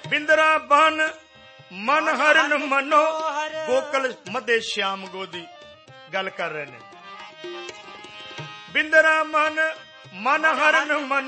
ਬਿੰਦਰਾ ਬਨ ਮਨ ਹਰਨ ਮਨੋ। ਗੋਕਲ ਮਧੇ ਸ਼ਿਆਮ ਗੋਦੀ ਗੱਲ ਕਰ ਰਹੇ ਨੇ। ਬਿੰਦਰਾ ਮਨ ਮਨ ਹਰਨ ਮਨੋ।